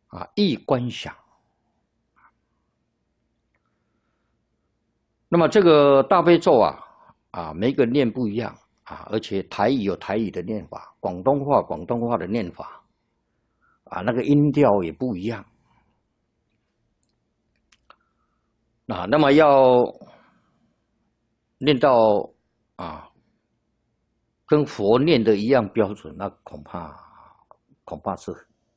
意观想。那么这个大悲咒每个念不一样而且台语有台语的念法，广东话广东话的念法那个音调也不一样那么要念到跟佛念的一样标准，那恐怕是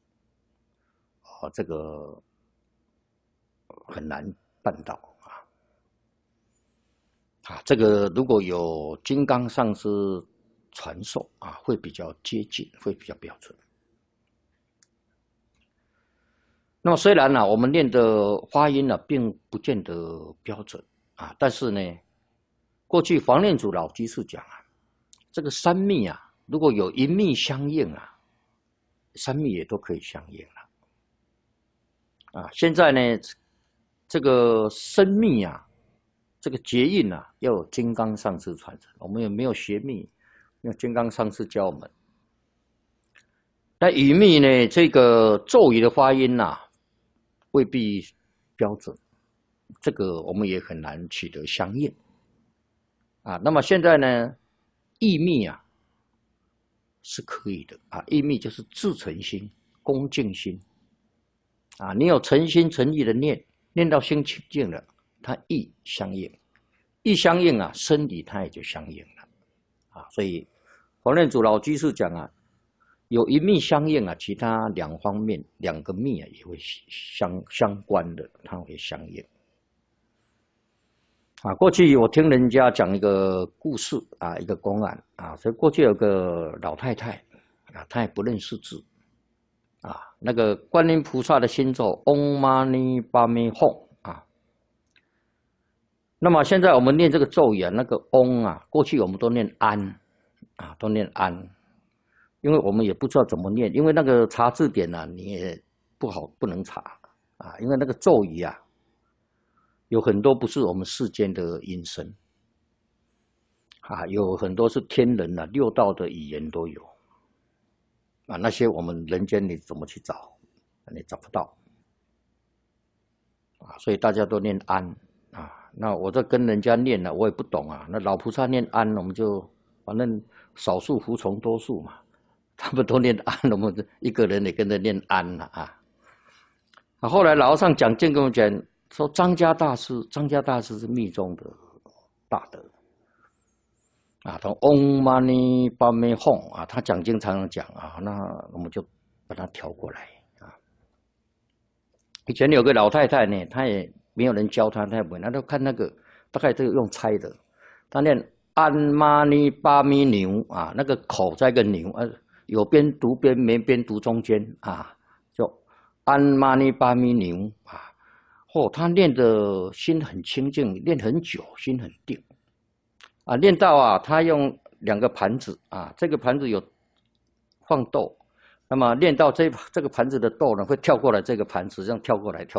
这个很难办到这个如果有金刚上师传授会比较接近，会比较标准。那么虽然我们念的发音并不见得标准但是呢，过去黄念祖老居士讲这个三密如果有一密相应三密也都可以相应了现在呢，这个深密这个结印要有金刚上师传承，我们也没有学密，没有金刚上师教我们。那语密呢，这个咒语的发音未必标准，这个我们也很难取得相应那么现在呢，意密是可以的意密就是至诚心、恭敬心你有诚心诚意的念到心清净了，它意相应，意相应身体它也就相应了所以黄念祖老居士讲有一密相应其他两方面两个密也会相关的，它会相应过去我听人家讲一个故事一个公案所以过去有个老太太她也不认识字那个观音菩萨的心咒 Om Mani Padme Hum 那么现在我们念这个咒语那个 Om 过去我们都念安都念安，因为我们也不知道怎么念，因为那个查字典你也不能查因为那个咒语有很多不是我们世间的音声有很多是天人六道的语言都有那些我们人间你怎么去找，你找不到所以大家都念安那我这跟人家念我也不懂那老菩萨念安，我们就反正少数服从多数嘛，他们都念安，我们一个人也跟着念安后来老和尚讲经跟我们讲说，张家大师是密宗的大德他 Om Mani Padme Hum 他讲经常常讲那我们就把它调过来以前有个老太太呢，她也没有人教她，她也不会，她都看那个大概都用猜的，她念安玛尼巴咪牛那个口在一个牛有边读边没边读中间就安玛尼巴咪牛她念的心很清净，念很久，心很定念到她用两个盘子这个盘子有放豆，那么念到这个盘子的豆呢，会跳过来这个盘子，这样跳过来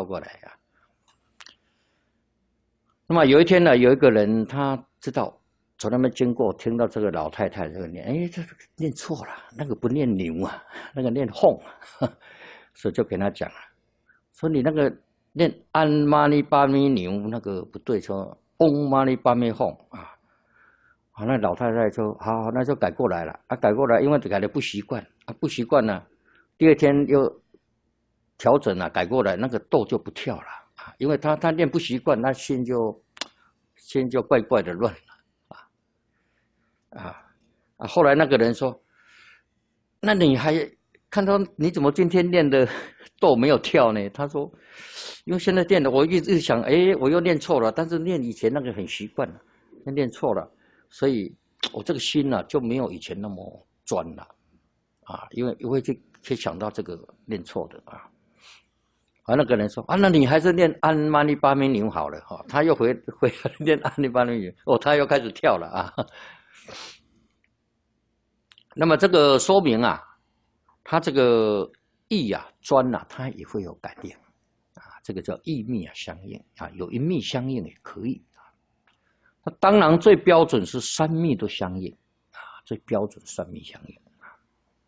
那么有一天呢，有一个人他知道从那边经过，听到这个老太太这个念，这念错了，那个不念牛那个念哄所以就跟他讲说你那个念安玛尼巴咪牛那个不对，说嗡玛尼巴咪哄那老太太说好，那就改过来了改过来，因为改的不习惯不习惯呢，第二天又调整改过来，那个豆就不跳了因为他练不习惯，那心就怪怪的乱了后来那个人说，那你还看到你怎么今天练的豆没有跳呢？他说，因为现在练的我一直想我又练错了，但是练以前那个很习惯了，练错了，所以我这个心就没有以前那么专了因为会去想到这个练错的那个人说那你还是念安玛尼巴咪牛好了他又回念安玛尼巴咪牛他又开始跳了那么这个说明他这个意专他也会有感应这个叫意密相应有一密相应也可以那当然最标准是三密都相应最标准三密相应